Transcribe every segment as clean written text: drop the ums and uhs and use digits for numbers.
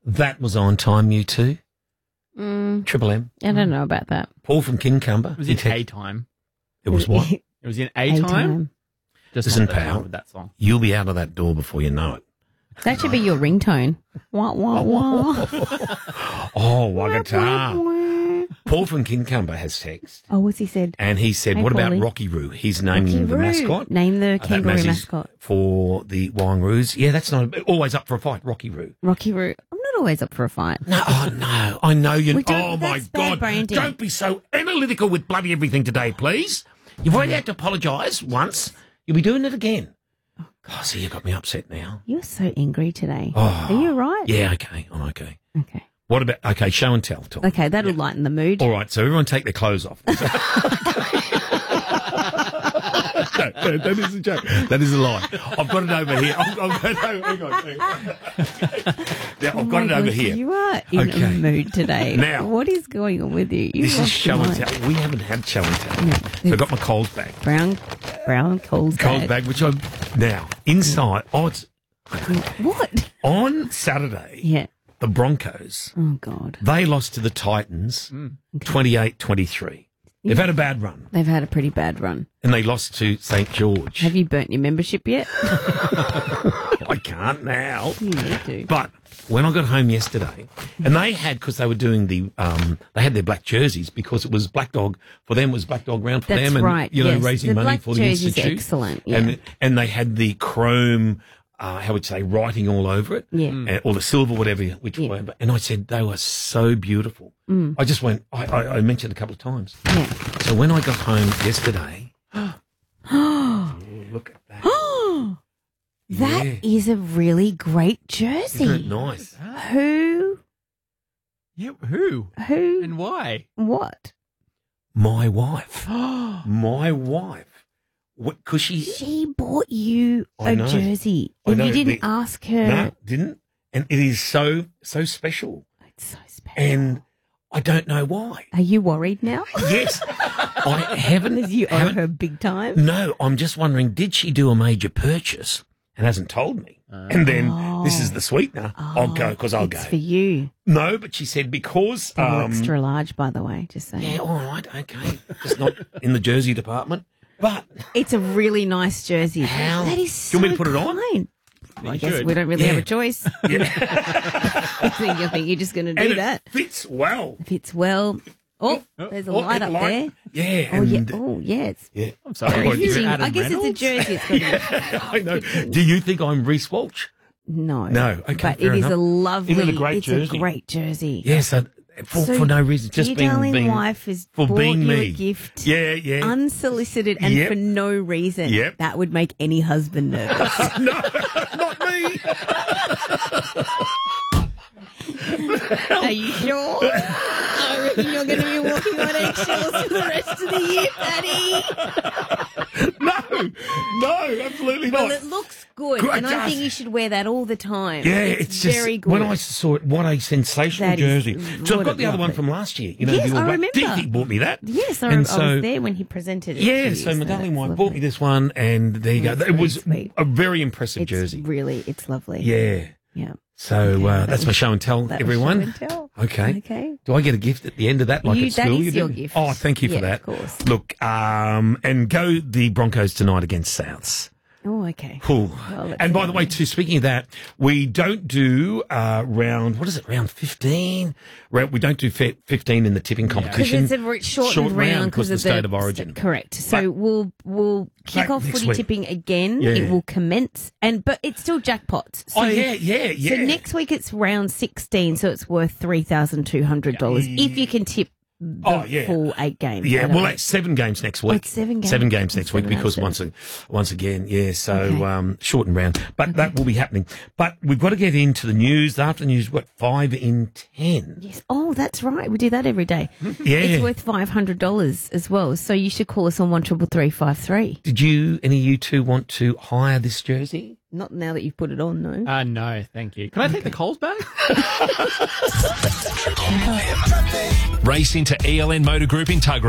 That was on Time U2. Triple M. I don't know about that. Paul from Kincumber. It was in A Time. It was what? It was in A Time. Just Listen, not the time pal, with that song. you'll be out of that door before you know it. That should be your ringtone. Wah, wah, wah. Oh, Wagata. Paul from Kincumber has text. Oh, what's he said? And he said, Hey, what about Paulie. Rocky Roo? He's naming the Roo. mascot. Name the That kangaroo Massey's mascot. For the Wangaroos. Yeah, that's not always up for a fight, Rocky Roo. Rocky Roo. I'm not always up for a fight. No, oh, no. I know you. We don't- Oh, my that's bad God. branding. Don't be so analytical with bloody everything today, please. You've already had to apologise once. You'll be doing it again. Oh, see, you got me upset now. You're so angry today. Oh. Are you all right? Yeah, okay. I'm okay. Okay. What about, okay, show and tell, Tom. Okay, that'll lighten the mood. All right, so everyone take their clothes off. No, that is a joke. That is a lie. I've got it over here. I've got it over, hang on. Now, I've got it over here. You are in a mood today. Now- what is going on with you? This is show and tell. We haven't had show and tell. So I've got my Coles bag. Brown Coles Coles bag, which I'm now inside. Oh, it's What? on Saturday. Yeah. The Broncos, Oh, God. they lost to the Titans 28-23. They've had a bad run, They've had a pretty bad run. and they lost to St. George. Have you burnt your membership yet? I can't now. You need to. But when I got home yesterday, and they had, because they were doing the, they had their black jerseys because it was Black Dog, for them it was Black Dog round for That's them, and, right, you know, yes. raising The money black for the jersey's Institute. excellent, yeah. And they had the chrome, how would you say, writing all over it. Yeah. Or the silver, whatever, which way. And I said, they were so beautiful. I just went, I mentioned it a couple of times. Yeah. So when I got home yesterday, look at that. That is a really great jersey. Isn't it nice? Who? Yeah, who? Who? And why? What? My wife. My wife. Because She bought you I a know. jersey, I and know, you didn't ask her. No, didn't. And it is so special. It's so special. And I don't know why. Are you worried now? Yes. I haven't. Because you owe haven't- her big time. No, I'm just wondering, did she do a major purchase and hasn't told me? And then this is the sweetener. I'll go because I'll go. It's for you. No, but she said because. Double extra large, by the way. Just saying. Yeah, all right, okay. Just not in the jersey department. But It's a really nice jersey. How? That is Do so you want me to put it on? kind. Well, I You guess should. we don't really Yeah. have a choice. I think you're just going to do and that. it fits well. Fits well. Oh, there's a light up there. Yeah. Oh, yeah. and- Oh, yeah. It's yeah. I'm sorry. very What, you're fitting. Adam I guess Reynolds? it's a jersey. It's got I know. Do you think I'm Reece Walsh? No. No, okay, But fair it is enough. a lovely, Isn't it a great it's jersey? a great jersey. Yes, for no reason, just your being darling wife has for bought being you me. a gift, Yeah. unsolicited and Yep. for no reason. Yep. That would make any husband nervous. No, not me. Are you sure? I reckon you're going to be walking on eggshells for the rest of the year, Patty. No, absolutely Well, not. it looks good, Good, and I think just- you should wear that all the time. Yeah, it's just very good. when I saw it, what a sensational That is jersey. So I've got the other one lovely. from last year. You know, Yes, the all I black. remember. Dee bought me that. Yes, I And was so- there when he presented it. Yeah, to you, so my darling that's wife bought me this one, and there you go. That's It was very sweet. a very impressive It's jersey. it's lovely. Yeah. Yeah. So that's my show and tell, That was everyone. show and tell. Okay. Okay. Do I get a gift at the end of that, like You- at school? that is you your do? gift. Oh, thank you for Yeah, that. of course. Look, and go the Broncos tonight against Souths. Oh, okay. Cool. Well, let's And by see. the way, too, speaking of that, we don't do round 15? We don't do 15 in the tipping Because competition. it's a shortened round because because of the state of origin. Correct. So we'll kick Back off next footy week. tipping again. Yeah. It will commence, but it's still jackpots. So Oh, yeah. So next week it's round 16, so it's worth $3,200 if you can tip the full 8 games. Yeah, I don't well, know. that's 7 games next week. Oh, it's 7 games. 7 games next week Seven because out of once again, yeah, so Okay. shortened round. But that will be happening. But we've got to get into the news. After the news, 5 in 10? Yes. Oh, that's right. We do that every day. Yeah. It's worth $500 as well. So you should call us on 133353. Did any of you two want to hire this jersey? Not now that you've put it on, no. No, thank you. Can I take the Coles bag? Race into ELN Motor Group in Tuggerah.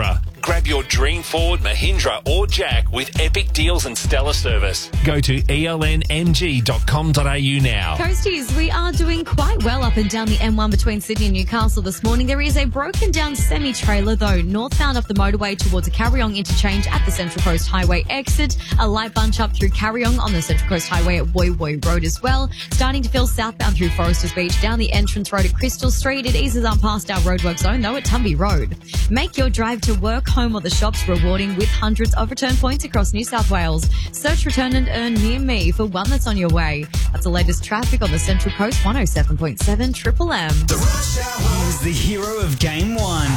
Grab your dream Ford, Mahindra or Jack with epic deals and stellar service. Go to elnmg.com.au now. Coasties, we are doing quite well up and down the M1 between Sydney and Newcastle this morning. There is a broken down semi-trailer though, northbound up the motorway towards a Carryong interchange at the Central Coast Highway exit. A light bunch up through Carryong on the Central Coast Highway at Woy Woy Road as well. Starting to fill southbound through Foresters Beach down the entrance road at Crystal Street. It eases up past our roadwork zone though at Tumby Road. Make your drive to work, home or the shops rewarding with hundreds of return points across New South Wales. Search Return and Earn near me for one that's on your way. That's the latest traffic on the Central Coast 107.7 Triple M. He's the hero of Game 1.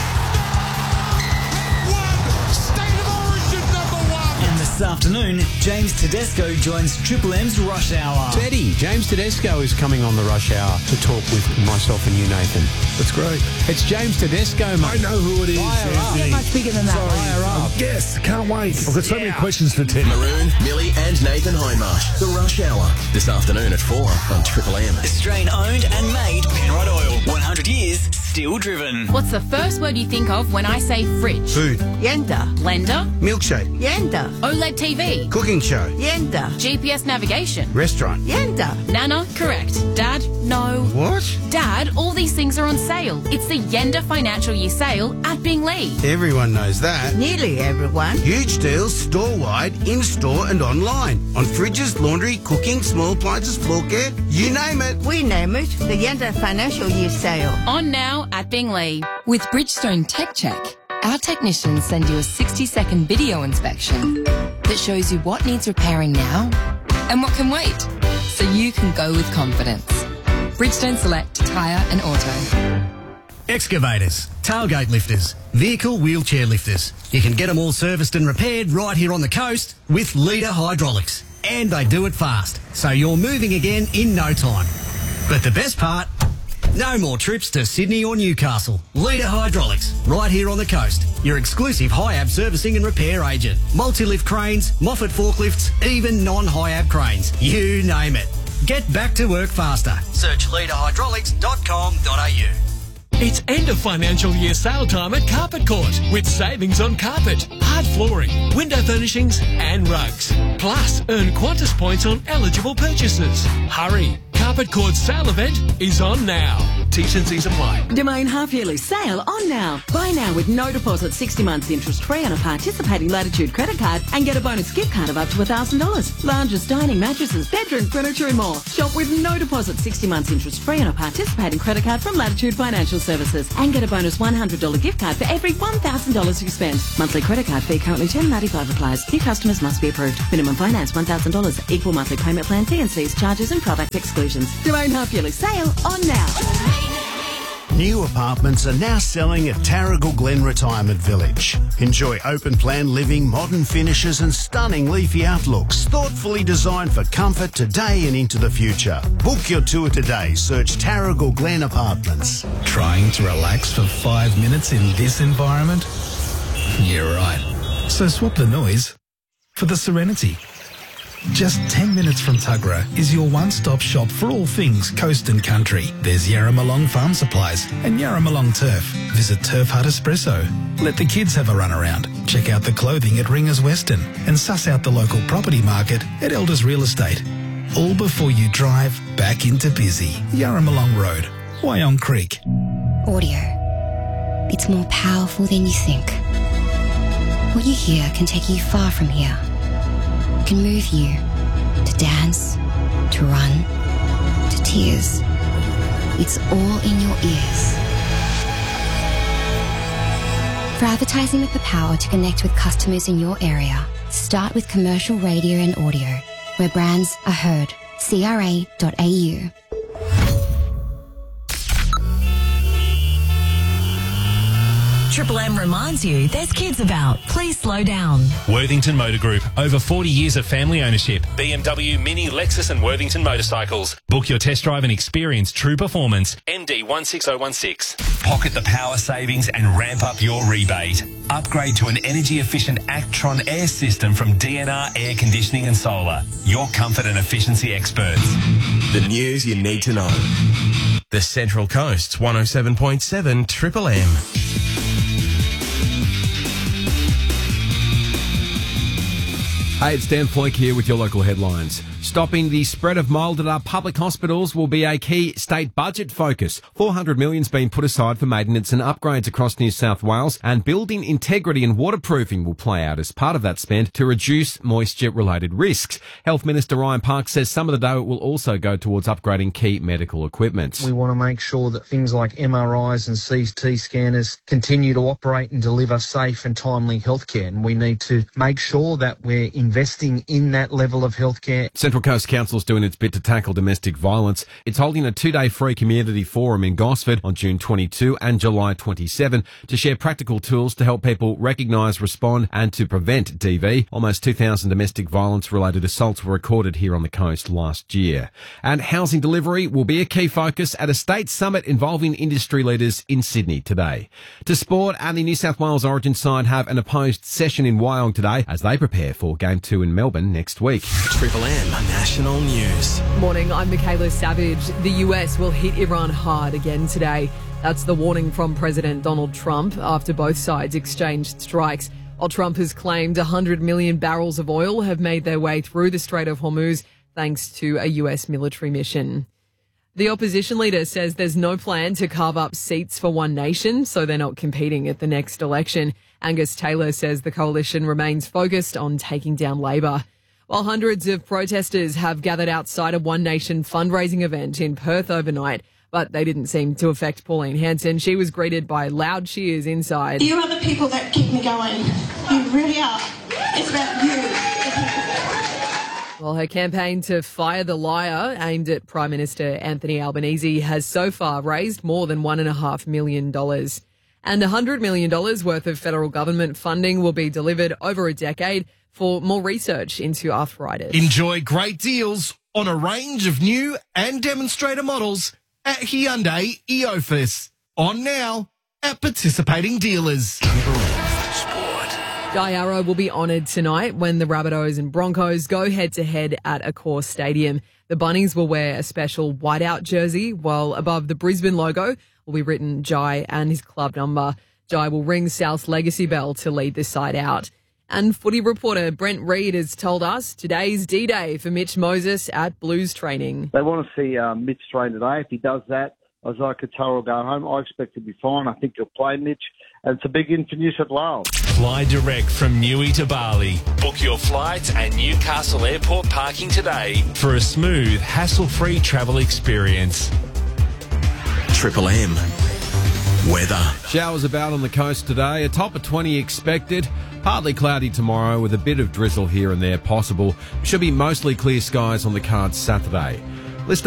And this afternoon, James Tedesco joins Triple M's Rush Hour. Teddy, James Tedesco is coming on the Rush Hour to talk with myself and you, Nathan. That's great. It's James Tedesco, mate. I know who it is. Get much bigger than that. Fire up. Yes, can't wait. I've got so many questions for Teddy. Maroon, Millie and Nathan Hindmarsh. The Rush Hour. This afternoon at 4 on Triple M. Australian owned and made Penrod Oil. 100 years, still driven. What's the first word you think of when I say fridge? Food. Yenda. Blender? Milkshake. Yenda. OLED TV? Cooking show. Yenda. GPS navigation? Restaurant. Yenda. Nana? Correct. Dad? No. What? Dad, all these things are on sale. It's the Yenda Financial Year Sale at Binglee. Everyone knows that. Nearly everyone. Huge deals store-wide, in-store and online. On fridges, laundry, cooking, small appliances, floor care, you name it. We name it the Yenda Financial Year Sale. On now at Binglee. With Bridgestone Tech Check, our technicians send you a 60-second video inspection that shows you what needs repairing now and what can wait, so you can go with confidence. Bridgestone Select Tyre and Auto. Excavators, tailgate lifters, vehicle wheelchair lifters. You can get them all serviced and repaired right here on the coast with Leader Hydraulics. And they do it fast, so you're moving again in no time. But the best part, no more trips to Sydney or Newcastle. Leader Hydraulics, right here on the coast. Your exclusive high-ab servicing and repair agent. Multi-lift cranes, Moffat forklifts, even non-high-ab cranes. You name it. Get back to work faster. Search leaderhydraulics.com.au. It's end of financial year sale time at Carpet Court with savings on carpet, hard flooring, window furnishings and rugs. Plus, earn Qantas points on eligible purchases. Hurry! Carpet Court's sale event is on now. T's and C's apply. Domain half-yearly sale on now. Buy now with no deposit, 60 months interest-free on a participating Latitude credit card and get a bonus gift card of up to $1,000. Lounges, dining, mattresses, bedroom furniture and more. Shop with no deposit, 60 months interest-free on a participating credit card from Latitude Financial Services and get a bonus $100 gift card for every $1,000 you spend. Monthly credit card fee currently $10.95 applies. New customers must be approved. Minimum finance $1,000. Equal monthly payment plan, T&Cs, charges and product exclusions. Domain half-yearly sale on now. New apartments are now selling at Tarragal Glen Retirement Village. Enjoy open-plan living, modern finishes and stunning leafy outlooks, thoughtfully designed for comfort today and into the future. Book your tour today. Search Tarragal Glen Apartments. Trying to relax for 5 minutes in this environment? You're right. So swap the noise for the serenity. Just 10 minutes from Tuggerah is your one-stop shop for all things coast and country. There's Yarramalong Farm Supplies and Yarramalong Turf. Visit Turf Hut Espresso. Let the kids have a run around. Check out the clothing at Ringers Western and suss out the local property market at Elders Real Estate. All before you drive back into busy Yarramalong Road, Wyong Creek. Audio. It's more powerful than you think. What you hear can take you far from here. Can move you to dance, to run, to tears. It's all in your ears. For advertising with the power to connect with customers in your area, start with commercial radio and audio, where brands are heard. CRA.au. Triple M reminds you there's kids about. Please slow down. Worthington Motor Group. Over 40 years of family ownership. BMW, Mini, Lexus and Worthington Motorcycles. Book your test drive and experience true performance. MD 16016. Pocket the power savings and ramp up your rebate. Upgrade to an energy-efficient Actron air system from DNR Air Conditioning and Solar. Your comfort and efficiency experts. The news you need to know. The Central Coast's 107.7 Triple M. Hey, it's Dan Floyk here with your local headlines. Stopping the spread of mould at our public hospitals will be a key state budget focus. $400 million's been put aside for maintenance and upgrades across New South Wales, and building integrity and waterproofing will play out as part of that spend to reduce moisture-related risks. Health Minister Ryan Park says some of the dough will also go towards upgrading key medical equipment. We want to make sure that things like MRIs and CT scanners continue to operate and deliver safe and timely healthcare, and we need to make sure that we're investing in that level of healthcare. Central Coast Council's doing its bit to tackle domestic violence. It's holding a 2-day free community forum in Gosford on June 22 and July 27 to share practical tools to help people recognise, respond and to prevent DV. Almost 2,000 domestic violence-related assaults were recorded here on the coast last year. And housing delivery will be a key focus at a state summit involving industry leaders in Sydney today. To sport, and the New South Wales Origin side have an opposed session in Wyong today as they prepare for Game 2 in Melbourne next week. Triple M National News. Morning, I'm Michaela Savage. The US will hit Iran hard again today. That's the warning from President Donald Trump after both sides exchanged strikes. While Trump has claimed 100 million barrels of oil have made their way through the Strait of Hormuz thanks to a US military mission. The opposition leader says there's no plan to carve up seats for One Nation, so they're not competing at the next election. Angus Taylor says the coalition remains focused on taking down Labor. While hundreds of protesters have gathered outside a One Nation fundraising event in Perth overnight, but they didn't seem to affect Pauline Hanson. She was greeted by loud cheers inside. You are the people that keep me going. You really are. It's about you. Well, her campaign to fire the liar, aimed at Prime Minister Anthony Albanese, has so far raised more than $1.5 million. And $100 million worth of federal government funding will be delivered over a decade for more research into arthritis. Enjoy great deals on a range of new and demonstrator models at Hyundai Eofus. On now at participating dealers. Jai Arrow will be honoured tonight when the Rabbitohs and Broncos go head-to-head at Accor Stadium. The Bunnies will wear a special whiteout jersey, while above the Brisbane logo will be written Jai and his club number. Jai will ring South's legacy bell to lead the side out. And footy reporter Brent Reid has told us today's D-Day for Mitch Moses at Blues training. They want to see Mitch train today. If he does that, Isaiah Katoa will go home. I expect to be fine. I think he'll play Mitch. And it's a big in for New South Wales. Fly direct from Newey to Bali. Book your flights at Newcastle Airport parking today for a smooth, hassle-free travel experience. Triple M weather. Showers about on the coast today. A top of 20 expected. Partly cloudy tomorrow with a bit of drizzle here and there possible. Should be mostly clear skies on the cards Saturday.